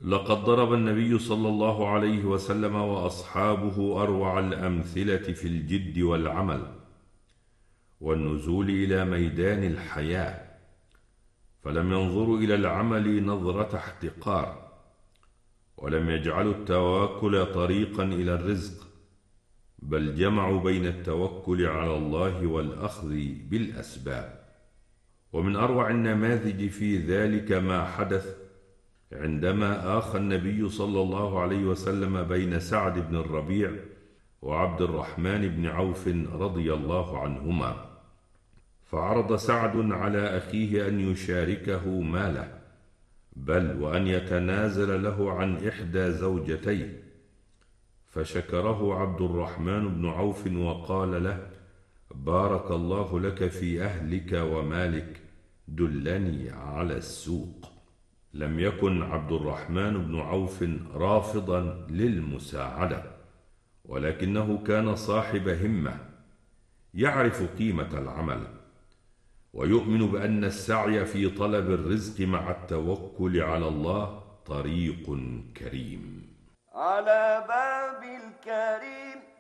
لقد ضرب النبي صلى الله عليه وسلم وأصحابه أروع الأمثلة في الجد والعمل والنزول إلى ميدان الحياة، فلم ينظروا إلى العمل نظرة احتقار، ولم يجعلوا التوكل طريقا إلى الرزق، بل جمعوا بين التوكل على الله والأخذ بالأسباب. ومن أروع النماذج في ذلك ما حدث عندما آخى النبي صلى الله عليه وسلم بين سعد بن الربيع وعبد الرحمن بن عوف رضي الله عنهما، فعرض سعد على أخيه أن يشاركه ماله، بل وأن يتنازل له عن إحدى زوجتيه، فشكره عبد الرحمن بن عوف وقال له: بارك الله لك في أهلك ومالك، دلني على السوق. لم يكن عبد الرحمن بن عوف رافضا للمساعدة، ولكنه كان صاحب همة، يعرف قيمة العمل، ويؤمن بأن السعي في طلب الرزق مع التوكل على الله طريق كريم. على باب الكريم